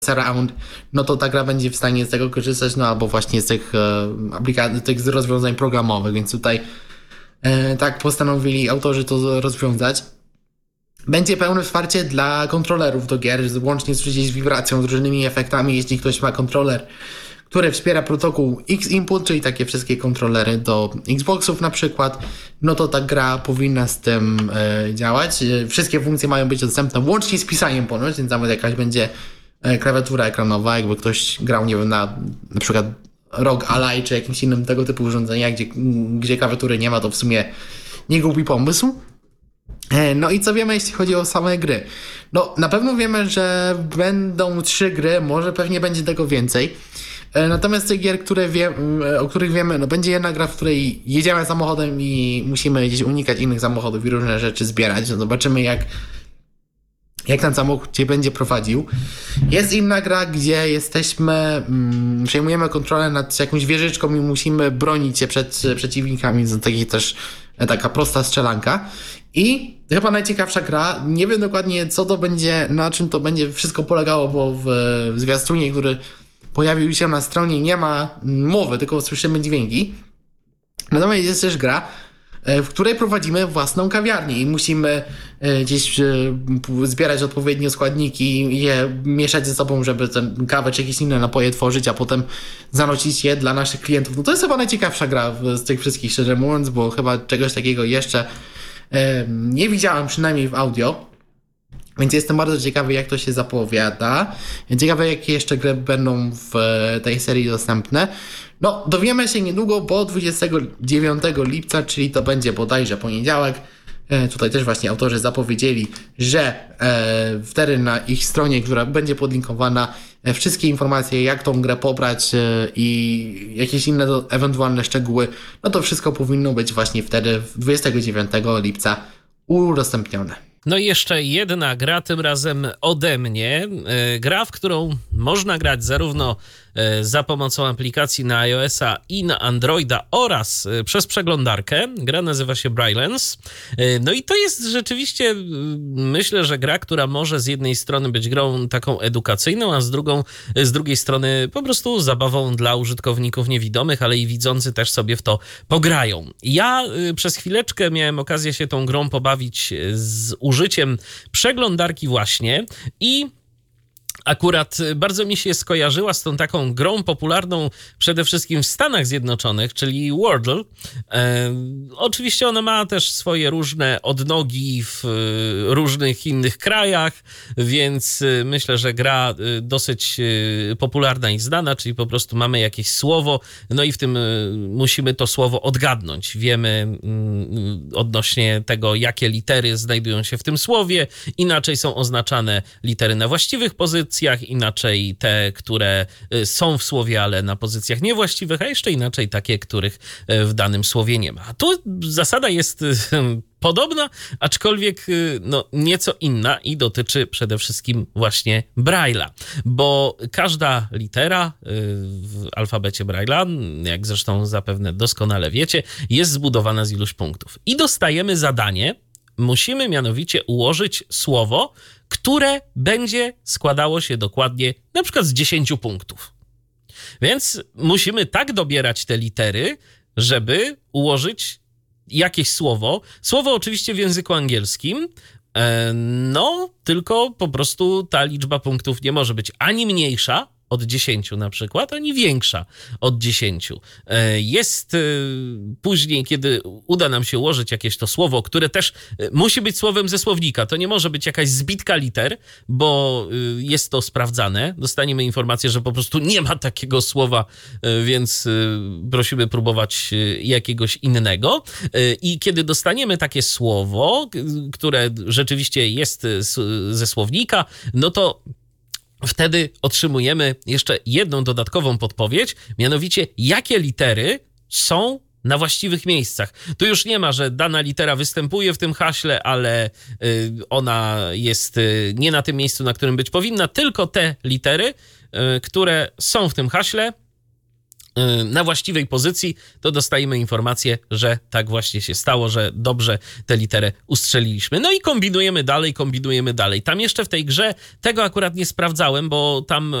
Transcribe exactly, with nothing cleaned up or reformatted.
surround, no to ta gra będzie w stanie z tego korzystać, no albo właśnie z tych e, aplikacji, tych rozwiązań programowych, więc tutaj e, tak postanowili autorzy to rozwiązać. Będzie pełne wsparcie dla kontrolerów do gier, łącznie z, z wibracją, z różnymi efektami, jeśli ktoś ma kontroler, który wspiera protokół X-Input, czyli takie wszystkie kontrolery do Xboxów na przykład, no to ta gra powinna z tym e, działać. E, wszystkie funkcje mają być dostępne łącznie z pisaniem ponoć, więc nawet jakaś będzie e, klawiatura ekranowa, jakby ktoś grał, nie wiem, na na przykład R O G Ally czy jakimś innym tego typu urządzenia, gdzie, gdzie klawiatury nie ma, to w sumie nie głupi pomysł. E, no i co wiemy, jeśli chodzi o same gry? No na pewno wiemy, że będą trzy gry, może pewnie będzie tego więcej. Natomiast tych gier, które wie, o których wiemy, no będzie jedna gra, w której jedziemy samochodem i musimy gdzieś unikać innych samochodów i różne rzeczy zbierać. No zobaczymy jak, jak ten samochód cię będzie prowadził. Jest inna gra, gdzie jesteśmy, mm, przejmujemy kontrolę nad jakąś wieżyczką i musimy bronić się przed przeciwnikami. To taki też taka prosta strzelanka. I chyba najciekawsza gra, nie wiem dokładnie co to będzie, na czym to będzie wszystko polegało, bo w, w zwiastunie, który pojawił się na stronie, nie ma mowy, tylko słyszymy dźwięki. Natomiast jest też gra, w której prowadzimy własną kawiarnię i musimy gdzieś zbierać odpowiednio składniki i je mieszać ze sobą, żeby ten kawę czy jakieś inne napoje tworzyć, a potem zanosić je dla naszych klientów. No to jest chyba najciekawsza gra z tych wszystkich, szczerze mówiąc, bo chyba czegoś takiego jeszcze nie widziałem, przynajmniej w audio. Więc jestem bardzo ciekawy, jak to się zapowiada. Ciekawy, jakie jeszcze gry będą w tej serii dostępne. No, dowiemy się niedługo, bo dwudziestego dziewiątego lipca, czyli to będzie bodajże poniedziałek. E, tutaj też właśnie autorzy zapowiedzieli, że e, wtedy na ich stronie, która będzie podlinkowana, e, wszystkie informacje, jak tą grę pobrać e, i jakieś inne do, ewentualne szczegóły, no to wszystko powinno być właśnie wtedy, dwudziestego dziewiątego lipca udostępnione. No i jeszcze jedna gra, tym razem ode mnie. Gra, w którą można grać zarówno za pomocą aplikacji na iOS-a i na Androida oraz przez przeglądarkę. Gra nazywa się Brylands. No i to jest rzeczywiście, myślę, że gra, która może z jednej strony być grą taką edukacyjną, a z, drugą, z drugiej strony po prostu zabawą dla użytkowników niewidomych, ale i widzący też sobie w to pograją. Ja przez chwileczkę miałem okazję się tą grą pobawić z użyciem przeglądarki właśnie i akurat bardzo mi się skojarzyła z tą taką grą popularną przede wszystkim w Stanach Zjednoczonych, czyli Wordle. E, oczywiście ona ma też swoje różne odnogi w różnych innych krajach, więc myślę, że gra dosyć popularna i znana, czyli po prostu mamy jakieś słowo, no i w tym musimy to słowo odgadnąć. Wiemy odnośnie tego, jakie litery znajdują się w tym słowie. Inaczej są oznaczane litery na właściwych pozycjach, inaczej te, które są w słowie, ale na pozycjach niewłaściwych, a jeszcze inaczej takie, których w danym słowie nie ma. A tu zasada jest podobna, aczkolwiek no, nieco inna i dotyczy przede wszystkim właśnie Braille'a, bo każda litera w alfabecie Braille'a, jak zresztą zapewne doskonale wiecie, jest zbudowana z iluś punktów. I dostajemy zadanie, musimy mianowicie ułożyć słowo, które będzie składało się dokładnie na przykład z dziesięciu punktów. Więc musimy tak dobierać te litery, żeby ułożyć jakieś słowo. Słowo oczywiście w języku angielskim, no tylko po prostu ta liczba punktów nie może być ani mniejsza od dziesięciu na przykład, ani większa od dziesięciu. Jest później, kiedy uda nam się ułożyć jakieś to słowo, które też musi być słowem ze słownika. To nie może być jakaś zbitka liter, bo jest to sprawdzane. Dostaniemy informację, że po prostu nie ma takiego słowa, więc prosimy próbować jakiegoś innego. I kiedy dostaniemy takie słowo, które rzeczywiście jest ze słownika, no to wtedy otrzymujemy jeszcze jedną dodatkową podpowiedź, mianowicie jakie litery są na właściwych miejscach. Tu już nie ma, że dana litera występuje w tym haśle, ale ona jest nie na tym miejscu, na którym być powinna, tylko te litery, które są w tym haśle, na właściwej pozycji, to dostajemy informację, że tak właśnie się stało, że dobrze tę literę ustrzeliliśmy. No i kombinujemy dalej, kombinujemy dalej. Tam jeszcze w tej grze tego akurat nie sprawdzałem, bo tam